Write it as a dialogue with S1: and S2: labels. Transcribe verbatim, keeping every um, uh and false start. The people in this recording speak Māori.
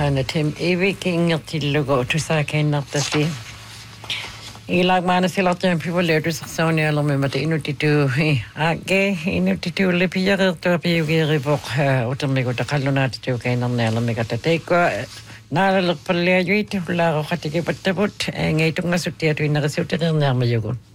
S1: Hanna tim evig ingertillugo tusaakinnartasi. Ilagmaana silartian pivoleetusarsauni alermimat inutitu aage inutitu lepiareertua piugierivoq utermigu taqallunaatitu kainarnialermigata teikko naalalerpalliajuit hullaaroqatikipattaput ngeitungasuttiatu innerisuuterinermiugun